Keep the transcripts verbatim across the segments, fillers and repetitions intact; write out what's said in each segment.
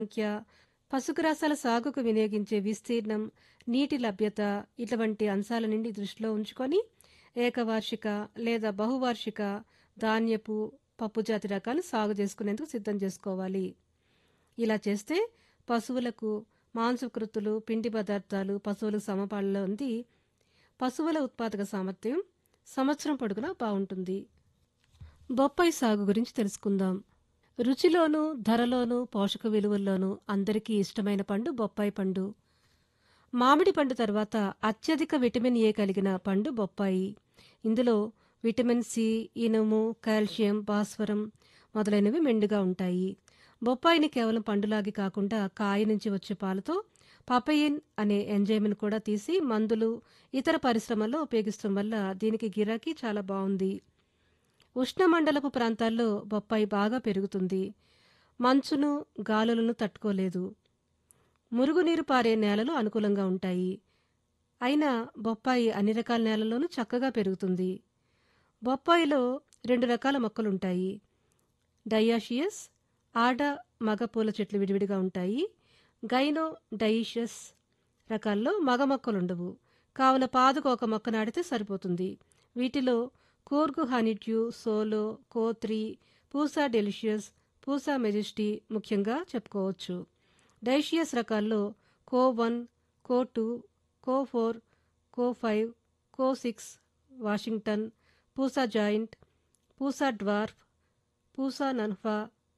సంఖ్య, పశుగ్రాసాల సాగుకు వినియోగించే విస్తీర్ణం, నీటి లభ్యత ఇటువంటి అంశాల నుండి దృష్టిలో ఉంచుకొని ఏకవార్షిక లేదా బహువార్షిక ధాన్యపు, పప్పుజాతి రకాలు సాగు చేసుకునేందుకు సిద్ధం చేసుకోవాలి. ఇలా చేస్తే పశువులకు మాంసకృతులు, పిండి పదార్థాలు పశువులకు సమపాలలో ఉంది. పశువుల ఉత్పాదక సామర్థ్యం సంవత్సరం పొడుగునా బాగుంటుంది. బొప్పాయి సాగు గురించి తెలుసుకుందాం. రుచిలోనూ, ధరలోనూ, పోషక విలువల్లోనూ అందరికీ ఇష్టమైన పండు బొప్పాయి పండు. మామిడి పండు తర్వాత అత్యధిక విటమిన్ ఏ కలిగిన పండు బొప్పాయి. ఇందులో విటమిన్ సి, ఇనుము, కాల్షియం, భాస్వరం మొదలైనవి మెండుగా ఉంటాయి. బొప్పాయిని కేవలం పండులాగి కాకుండా కాయ నుంచి వచ్చే పాలతో పపయిన్ అనే ఎంజైమ్ను కూడా తీసి మందులు, ఇతర పరిశ్రమల్లో ఉపయోగిస్తాం వల్ల దీనికి గిరాకీ చాలా బాగుంది. ఉష్ణమండలపు ప్రాంతాల్లో బొప్పాయి బాగా పెరుగుతుంది. మంచును, గాలులను తట్టుకోలేదు. మురుగునీరు పారే నేలలు అనుకూలంగా ఉంటాయి. అయినా బొప్పాయి అన్ని రకాల నేలల్లోనూ చక్కగా పెరుగుతుంది. బొప్పాయిలో రెండు రకాల మొక్కలుంటాయి. డయాషియస్, ఆడ మగ పూల చెట్లు విడివిడిగా ఉంటాయి. గైనో డయిషియస్ రకాల్లో మగ మొక్కలుండవు. కావున పాదుకు ఒక మొక్క నాటితే సరిపోతుంది. వీటిలో Coorg honeydew, solo, కోత్రి, Pusa delicious, Pusa majesty ముఖ్యంగా చెప్పుకోవచ్చు. డైషియస్ రకాల్లో కో వన్, కో టూ, కో ఫోర్, కో ఫైవ్, కో six, Washington, Pusa joint, Pusa dwarf, Pusa నన్ఫా,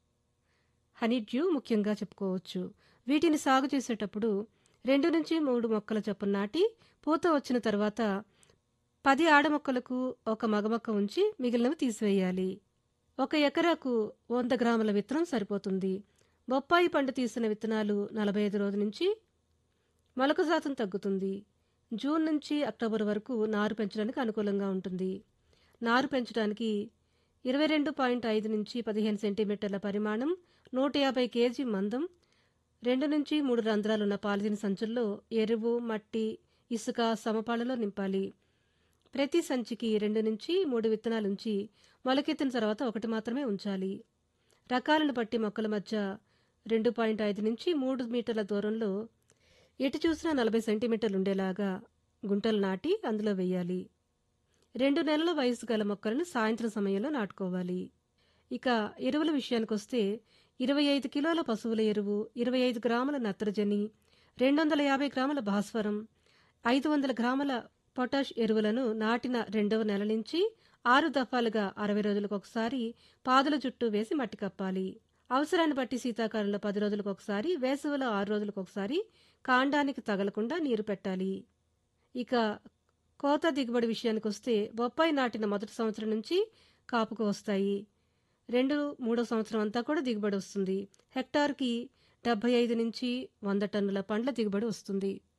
honeydew ముఖ్యంగా చెప్పుకోవచ్చు. వీటిని సాగు చేసేటప్పుడు రెండు నుంచి మూడు మొక్కల చొప్పున నాటి పూత వచ్చిన తర్వాత పది ఆడ మొక్కలకు ఒక మగ మొక్క ఉంచి మిగిలినవి తీసివేయాలి. ఒక ఎకరాకు వంద గ్రాముల విత్తనం సరిపోతుంది. బొప్పాయి పండు తీసిన విత్తనాలు నలభై ఐదు రోజుల నుంచి మొలక శాతం తగ్గుతుంది. జూన్ నుంచి అక్టోబర్ వరకు నారు పెంచడానికి అనుకూలంగా ఉంటుంది. నారు పెంచడానికి ఇరవై రెండు పాయింట్ ఐదు నుంచి పదిహేను సెంటీమీటర్ల పరిమాణం, నూట యాభై కేజీ మందం, రెండు నుంచి మూడు రంధ్రాలున్న పాలిథిన్ సంచుల్లో ఎరువు, మట్టి, ఇసుక సమపాళ్లలో నింపాలి. ప్రతి సంచికి రెండు నుంచి మూడు విత్తనాలుంచి మొలకెత్తిన తర్వాత ఒకటి మాత్రమే ఉంచాలి. రకాలను బట్టి మొక్కల మధ్య రెండు పాయింట్ ఐదు నుంచి మూడు మీటర్ల దూరంలో ఎటు చూసినా నలభై సెంటీమీటర్లు ఉండేలాగా గుంటలు నాటి అందులో వేయాలి. రెండు నెలల వయసు గల మొక్కలను సాయంత్రం సమయంలో నాటుకోవాలి. ఇక ఎరువుల విషయానికొస్తే ఇరవై ఐదు కిలోల పశువుల ఎరువు, ఇరవై ఐదు గ్రాముల నత్రజని, రెండు వందల యాభై గ్రాముల భాస్వరం, ఐదు వందల గ్రాముల పొటాష్ ఎరువులను నాటిన రెండవ నెల నుంచి ఆరు దఫాలుగా అరవై రోజులకు ఒకసారి పాదుల చుట్టూ వేసి మట్టి కప్పాలి. అవసరాన్ని బట్టి శీతాకాలంలో పది రోజులకు ఒకసారి, వేసవిలో ఆరు రోజులకు ఒకసారి కాండానికి తగలకుండా నీరు పెట్టాలి. ఇక కోత దిగుబడి విషయానికొస్తే బొప్పాయి నాటిన మొదటి సంవత్సరం నుంచి కాపుకు వస్తాయి. రెండు మూడో సంవత్సరం అంతా కూడా దిగుబడి వస్తుంది. హెక్టార్కి డెబ్బై ఐదు నుంచి వంద టన్నుల పండ్ల దిగుబడి వస్తుంది.